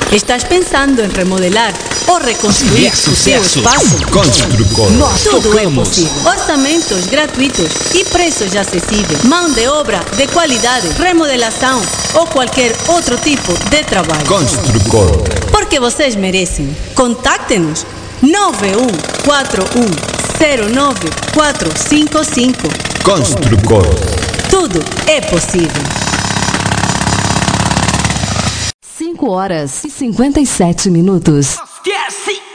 ¿Estás pensando en remodelar o reconstruir su espacio? Construcor. Tudo é possível. Orçamentos gratuitos e preços acessíveis. Mão de obra de qualidade, remodelação ou qualquer outro tipo de trabalho. Construcor. Porque vocês merecem. Contacte-nos 9141094455. Construcor. Tudo é possível. 5 horas e 57 minutos. Esquece!